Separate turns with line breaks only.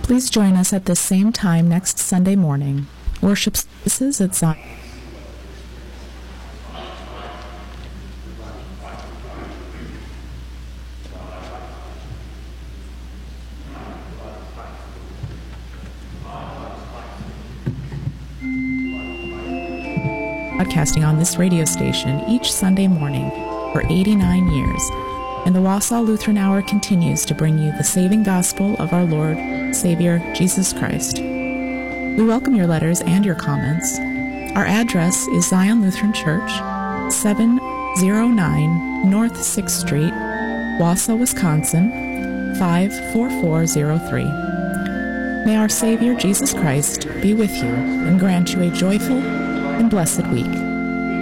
Please join us at this same time next Sunday morning. Worship services at Zion. Broadcasting on this radio station each Sunday morning for 89 years, and the Wausau Lutheran Hour continues to bring you the saving gospel of our Lord, Savior, Jesus Christ. We welcome your letters and your comments. Our address is Zion Lutheran Church, 709 North 6th Street, Wausau, Wisconsin, 54403. May our Savior, Jesus Christ, be with you and grant you a joyful and blessed week.